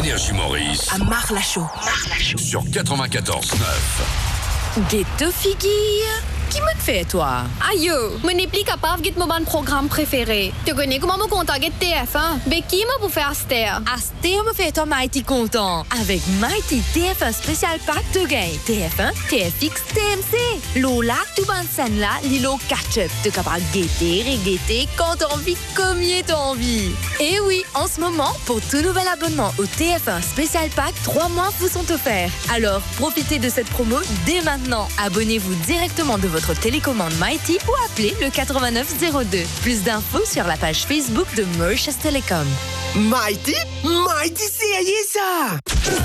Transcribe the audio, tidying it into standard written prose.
Énergie Maurice. À Marlachaud. Sur 94.9. Ghetto figure. Qui me te fait, toi? Aïe, je n'ai plus capable de mon programme préféré. Tu connais comment me contacter TF1? Mais qui m'a pour faire Aster? Aster me fait toi Mighty content. Avec Mighty TF1 spécial pack de gain. TF1, TFX, TMC. Lola, tout ban scène là, Lilo catch-up. Tu capable guetter et guetter quand t'as envie, comme t'as envie. Et oui, en ce moment, pour tout nouvel abonnement au TF1 spécial pack, 3 mois vous sont offerts. Alors, profitez de cette promo dès maintenant. Abonnez-vous directement de votre télécommande Mighty ou appelez le 8902. Plus d'infos sur la page Facebook de Mauritius Telecom. Mighty, c'est ça!